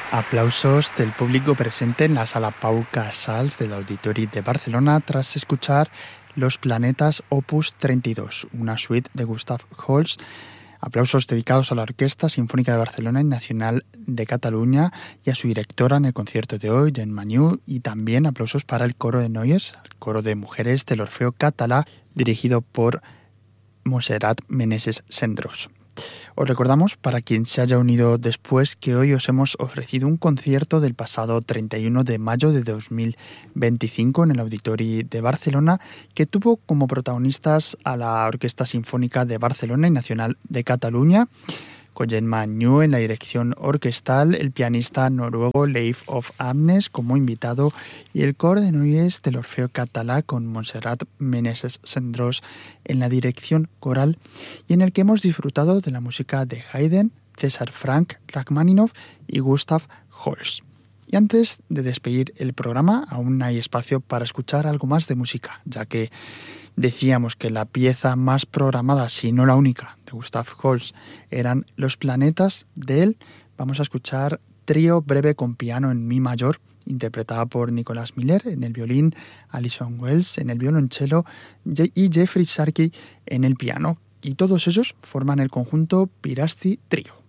Aplausos del público presente en la sala Pau Casals del Auditori de Barcelona tras escuchar Los Planetas Opus 32, una suite de Gustav Holst. Aplausos dedicados a la Orquesta Sinfónica de Barcelona y Nacional de Cataluña y a su directora en el concierto de hoy, Gemma Magniu, y también aplausos para el coro de Noies, el coro de mujeres del Orfeo Català, dirigido por Montserrat Meneses Cendrós. Os recordamos, para quien se haya unido después, que hoy os hemos ofrecido un concierto del pasado 31 de mayo de 2025 en el Auditori de Barcelona, que tuvo como protagonistas a la Orquesta Sinfónica de Barcelona y Nacional de Cataluña, con Gemma Magniu en la dirección orquestal, el pianista noruego Leif of Amnes como invitado y el coro de Noies del Orfeo Català con Montserrat Meneses Cendrós en la dirección coral, y en el que hemos disfrutado de la música de Haydn, César Franck, Rachmaninoff y Gustav Holst. Y antes de despedir el programa, aún hay espacio para escuchar algo más de música, ya que decíamos que la pieza más programada, si no la única, de Gustav Holst eran Los Planetas. De él vamos a escuchar Trío breve con piano en mi mayor, interpretada por Nicholas Miller en el violín, Alison Wells en el violonchelo y Jeffrey Sharkey en el piano. Y todos ellos forman el conjunto Piraci Trio.